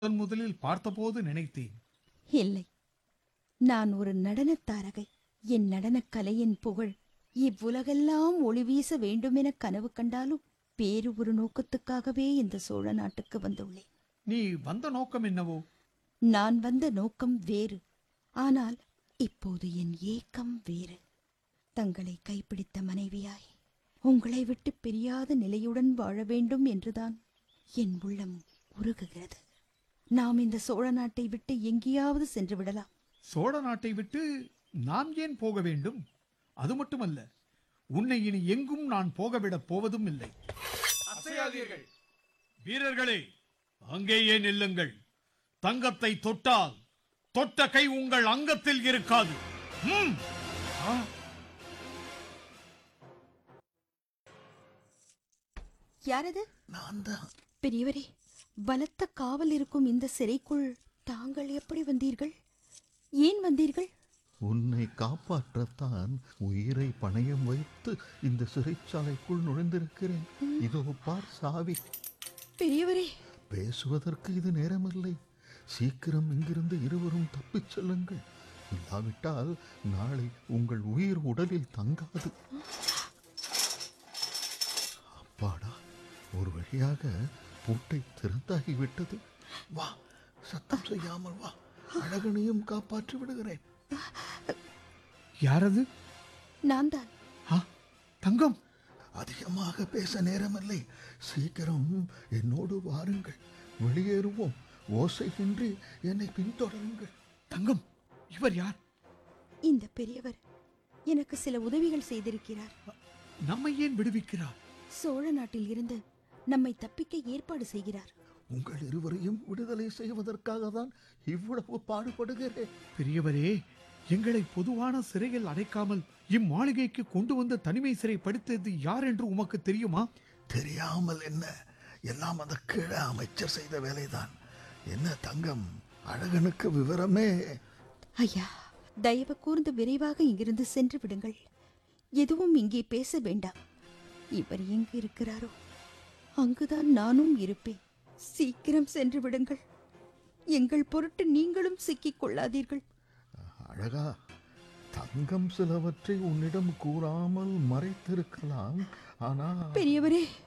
முதலில் பார்த்தபோது நினைத்தேன். இல்லை, நான் ஒரு நடனத் தாரகை. என் நடனக் கலையின் புகழ் இவ்வுலகெல்லாம் ஒளி வீச வேண்டுமென கனவு கண்டாலும் வேறு ஒரு நோக்கத்துக்காகவே இந்த சோழ நாட்டுக்கு வந்துள்ளேன். நீ வந்த நோக்கம் என்னவோ? நான் வந்த நோக்கம் வேறு. ஆனால் இப்போது என் ஏக்கம் வேறு. தங்களை கைப்பிடித்த மனைவியாய் உங்களை விட்டு பிரியாத நிலையுடன் வாழ வேண்டும் என்றுதான் என் உள்ளம் உருகுகிறது. நாம் இந்த சோழ நாட்டை விட்டு எங்கேயாவது சென்று விடலாம். சோழ நாட்டை விட்டு நாம் ஏன் போக வேண்டும்? அது மட்டுமல்ல, உன்னை இனி எங்கும் நான் போகவிடப் போவதும் இல்லை. அசையாதீர்கள். வீரர்களே, அங்கேயே நில்லுங்கள். தங்கத்தை தொட்டால் தொட்ட கை உங்கள் அங்கத்தில் இருக்காது. ம். ஆ. யாரது? நான் தான். பெரியவரே, பலத்த காவல் இருக்கும் இந்த சிறைக்குள் தாங்கள் எப்படி வந்தீர்கள்? ஏன் வந்தீர்கள்? உன்னை காப்பாற்றத்தான் உயிரை பணயம் வைத்து இந்த சிறைச்சாலைக்குள் நுழைந்திருக்கிறேன். இதோ பார் சாவி. பெரியவரே, பேசுவதற்கு இது நேரமில்லை. சீக்கிரம் இங்கிருந்து இருவரும் தப்பிச் செல்லுங்கள். இல்லாவிட்டால் நாளை உங்கள் உயிர் உடலில் தங்காது. அப்பாடா, ஒரு வழியாக பூட்டை திறந்தாகிவிட்டது. வா, சத்தம் செய்யாமல் வா. அழகனையும் காப்பாற்றி விடுகிறேன். யாரது? நான் தான். ஆ, தங்கம். அதிகமாக பேச நேரமில்லை. சீக்கிரம் என்னோடு வாருங்கள். வெளியேறுவோம். ஓசையின்றி என்னை பின்தொடருங்கள். தங்கம், இவர் யார்? இந்த பெரியவர் எனக்கு சில உதவிகள் செய்திருக்கிறார். நம்மை ஏன் விடுவிக்கிறார்? சோழ நாட்டில் இருந்து நம்மை தப்பிக்க ஏற்பாடு செய்கிறார். உங்கள் இருவரையும் விடுதலை செய்வதற்காக தான் இவ்வளவு பாடுபடுகிறேன். பெரியவரே, எங்களை பொதுவான சிறையில் அடைக்காமல் இம்மாளிகைக்கு கொண்டு வந்து தனிமை சிறை படுத்தது யார் என்று உமக்கு தெரியுமா? தெரியாமல் என்ன? எல்லாம் அந்த கீழே அமைச்சர் செய்த வேலைதான். என்ன தங்கம், அழகனுக்கு விவரமே? ஐயா, தயவு கூர்ந்து விரைவாக இங்கிருந்து சென்று விடுங்கள். எதுவும் இங்கே பேச வேண்டாம். இவர் எங்கு இருக்கிறாரோ அங்குதான் நானும் இருப்பேன். சீக்கிரம் சென்று விடுங்கள். எங்கள் பொருட்டு நீங்களும் சிக்கிக் கொள்ளாதீர்கள். அழகா, தங்கம் சிலவற்றை உன்னிடம் கூறாமல் மறைத்திருக்கலாம். ஆனால் பெரியவரே,